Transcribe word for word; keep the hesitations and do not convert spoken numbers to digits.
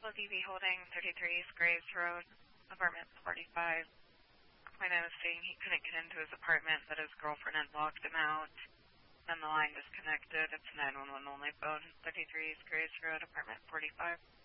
D B Holding, thirty-three East Graves Road, apartment forty-five. Client was saying he couldn't get into his apartment, that his girlfriend had locked him out, and the line disconnected. It's nine one one only phone, thirty-three East Graves Road, apartment forty-five.